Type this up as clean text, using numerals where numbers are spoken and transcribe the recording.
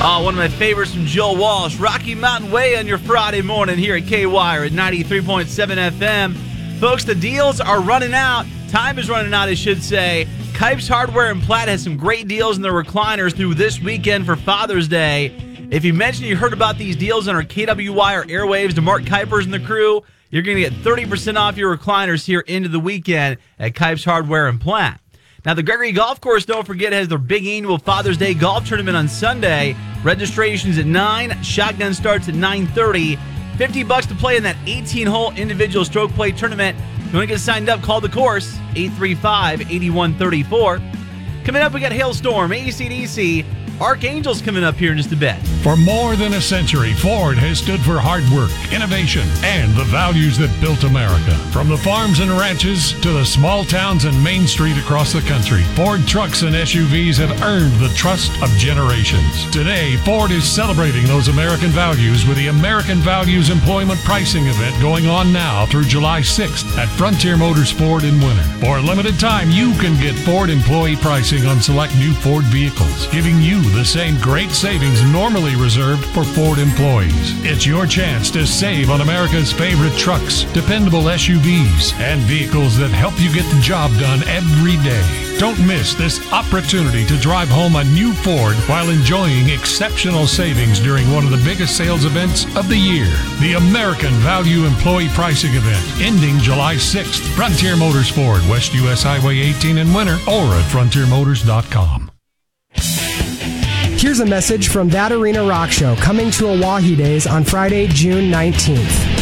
Oh, one of my favorites from Joe Walsh, Rocky Mountain Way on your Friday morning here at K-Wire at 93.7 FM. Folks, the deals are running out. Time is running out, I should say. Kipes Hardware in Platte has some great deals in their recliners through this weekend for Father's Day. If you mentioned you heard about these deals on our KWYR airwaves to Mark Kuipers and the crew, you're going to get 30% off your recliners here into the weekend at Kipes Hardware in Platte. Now, the Gregory Golf Course, don't forget, has their big annual Father's Day golf tournament on Sunday. Registration's at 9. Shotgun starts at 9:30. $50 to play in that 18-hole individual stroke play tournament. If you want to get signed up, call the course, 835-8134. Coming up, we got Hailstorm, AC/DC, Archangels coming up here in just a bit. For more than a century, Ford has stood for hard work, innovation, and the values that built America. From the farms and ranches to the small towns and Main Street across the country, Ford trucks and SUVs have earned the trust of generations. Today, Ford is celebrating those American values with the American Values Employment Pricing event going on now through July 6th at Frontier Motors Ford in Winter. For a limited time, you can get Ford employee pricing on select new Ford vehicles, giving you the same great savings normally reserved for Ford employees. It's your chance to save on America's favorite trucks, dependable SUVs, and vehicles that help you get the job done every day. Don't miss this opportunity to drive home a new Ford while enjoying exceptional savings during one of the biggest sales events of the year. The American Value Employee Pricing Event, ending July 6th. Frontier Motors Ford, West US Highway 18 in Winter, or at frontiermotors.com. Here's a message from That Arena Rock Show coming to Oahe Days on Friday, June 19th.